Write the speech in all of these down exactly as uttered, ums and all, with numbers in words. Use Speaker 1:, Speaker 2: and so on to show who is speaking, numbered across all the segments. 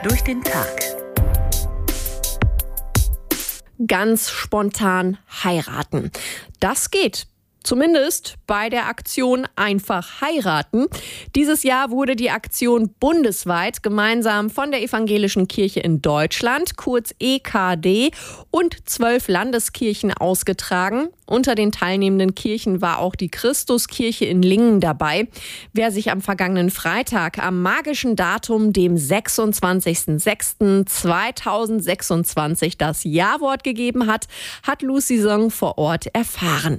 Speaker 1: durch den Tag.
Speaker 2: Ganz spontan heiraten. Das geht. Zumindest bei der Aktion Einfach heiraten. Dieses Jahr wurde die Aktion bundesweit gemeinsam von der Evangelischen Kirche in Deutschland, kurz E K D, und zwölf Landeskirchen ausgetragen. Unter den teilnehmenden Kirchen war auch die Christuskirche in Lingen dabei. Wer sich am vergangenen Freitag am magischen Datum, dem sechsundzwanzigsten sechsten zweitausendsechsundzwanzig, das Ja-Wort gegeben hat, hat Lucy Song vor Ort erfahren.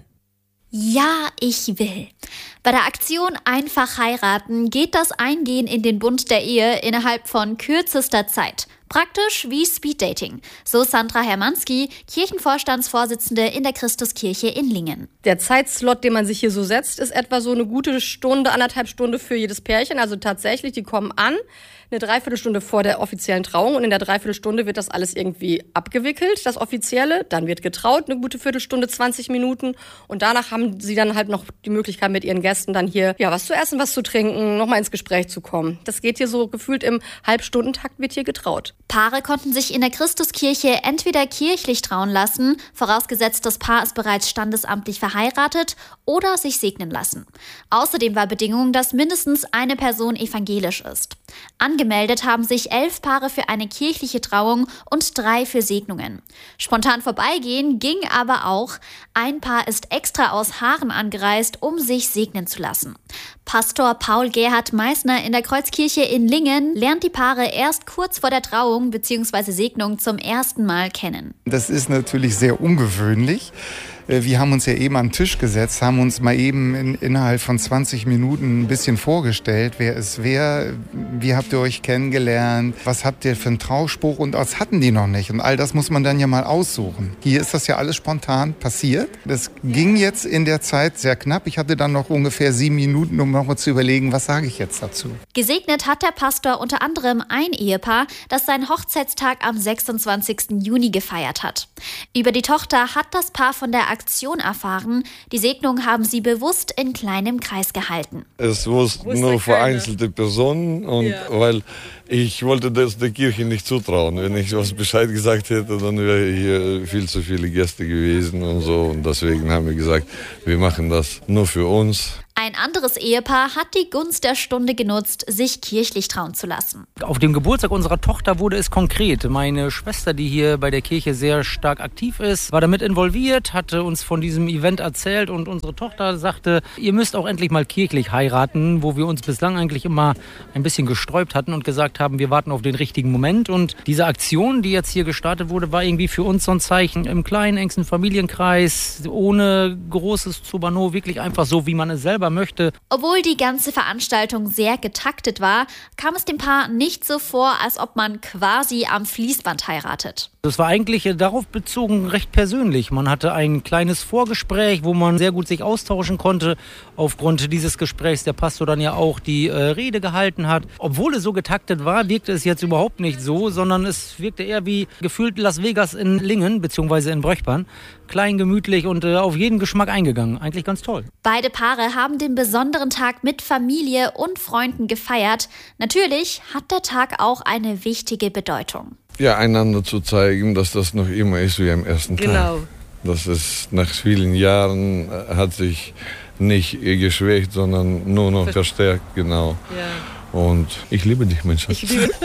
Speaker 3: Ja, ich will. Bei der Aktion Einfach heiraten geht das Eingehen in den Bund der Ehe innerhalb von kürzester Zeit. Praktisch wie Speeddating. So Sandra Hermanski, Kirchenvorstandsvorsitzende in der Christuskirche in Lingen.
Speaker 4: Der Zeitslot, den man sich hier so setzt, ist etwa so eine gute Stunde, anderthalb Stunde für jedes Pärchen. Also tatsächlich, die kommen an, eine Dreiviertelstunde vor der offiziellen Trauung, und in der Dreiviertelstunde wird das alles irgendwie abgewickelt, das Offizielle. Dann wird getraut, eine gute Viertelstunde, zwanzig Minuten, und danach haben sie dann halt noch die Möglichkeit, mit ihren Gästen dann hier ja was zu essen, was zu trinken, nochmal ins Gespräch zu kommen. Das geht hier so gefühlt im Halbstundentakt, wird hier getraut.
Speaker 3: Paare konnten sich in der Christuskirche entweder kirchlich trauen lassen, vorausgesetzt das Paar ist bereits standesamtlich verheiratet, oder sich segnen lassen. Außerdem war Bedingung, dass mindestens eine Person evangelisch ist. Angemeldet haben sich elf Paare für eine kirchliche Trauung und drei für Segnungen. Spontan vorbeigehen ging aber auch. Ein Paar ist extra aus Haaren angereist, um sich segnen zu lassen. Pastor Paul Gerhard Meissner in der Kreuzkirche in Lingen lernt die Paare erst kurz vor der Trauung bzw. Segnung zum ersten Mal kennen.
Speaker 5: Das ist natürlich sehr ungewöhnlich. Wir haben uns ja eben am Tisch gesetzt, haben uns mal eben in, innerhalb von zwanzig Minuten ein bisschen vorgestellt, wer ist wer, wie habt ihr euch kennengelernt, was habt ihr für einen Trauspruch, und das hatten die noch nicht. Und all das muss man dann ja mal aussuchen. Hier ist das ja alles spontan passiert. Das ging jetzt in der Zeit sehr knapp. Ich hatte dann noch ungefähr sieben Minuten, um noch mal zu überlegen, was sage ich jetzt dazu.
Speaker 3: Gesegnet hat der Pastor unter anderem ein Ehepaar, das seinen Hochzeitstag am sechsundzwanzigsten Juni gefeiert hat. Über die Tochter hat das Paar von der Aktion erfahren. Die Segnung haben sie bewusst in kleinem Kreis gehalten.
Speaker 6: Es wusste nur vereinzelte Personen, und ja. Weil ich wollte das der Kirche nicht zutrauen. Wenn ich was Bescheid gesagt hätte, dann wäre hier viel zu viele Gäste gewesen und so. Und deswegen haben wir gesagt, wir machen das nur für uns.
Speaker 3: Ein anderes Ehepaar hat die Gunst der Stunde genutzt, sich kirchlich trauen zu lassen.
Speaker 7: Auf dem Geburtstag unserer Tochter wurde es konkret. Meine Schwester, die hier bei der Kirche sehr stark aktiv ist, war damit involviert, hatte uns von diesem Event erzählt, und unsere Tochter sagte, ihr müsst auch endlich mal kirchlich heiraten, wo wir uns bislang eigentlich immer ein bisschen gesträubt hatten und gesagt haben, wir warten auf den richtigen Moment. Und diese Aktion, die jetzt hier gestartet wurde, war irgendwie für uns so ein Zeichen im kleinen, engsten Familienkreis, ohne großes Zubano, wirklich einfach so, wie man es selber möchte.
Speaker 3: Obwohl die ganze Veranstaltung sehr getaktet war, kam es dem Paar nicht so vor, als ob man quasi am Fließband heiratet.
Speaker 7: Das war eigentlich darauf bezogen recht persönlich. Man hatte ein kleines Vorgespräch, wo man sehr gut sich austauschen konnte. Aufgrund dieses Gesprächs der Pastor dann ja auch die äh, Rede gehalten hat. Obwohl es so getaktet war, wirkte es jetzt überhaupt nicht so, sondern es wirkte eher wie gefühlt Las Vegas in Lingen bzw. in Bröchbahn. Klein, gemütlich und äh, auf jeden Geschmack eingegangen. Eigentlich ganz toll.
Speaker 3: Beide Paare haben den besonderen Tag mit Familie und Freunden gefeiert. Natürlich hat der Tag auch eine wichtige Bedeutung.
Speaker 6: Ja, einander zu zeigen, dass das noch immer ist wie am ersten Tag.
Speaker 4: Genau.
Speaker 6: Das ist nach vielen Jahren äh, hat sich nicht geschwächt, sondern nur noch verstärkt, genau. Ja. Und ich liebe dich, mein Schatz. Ich liebe.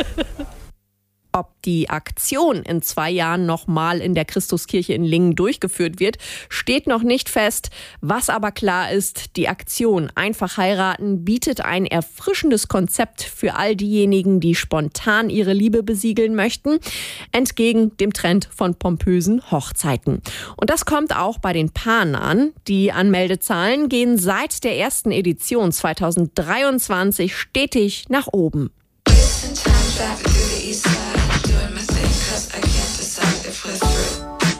Speaker 2: Ob die Aktion in zwei Jahren nochmal in der Christuskirche in Lingen durchgeführt wird, steht noch nicht fest. Was aber klar ist, die Aktion Einfach heiraten bietet ein erfrischendes Konzept für all diejenigen, die spontan ihre Liebe besiegeln möchten, entgegen dem Trend von pompösen Hochzeiten. Und das kommt auch bei den Paaren an. Die Anmeldezahlen gehen seit der ersten Edition zweitausenddreiundzwanzig stetig nach oben.
Speaker 8: Wasting time driving through the east side.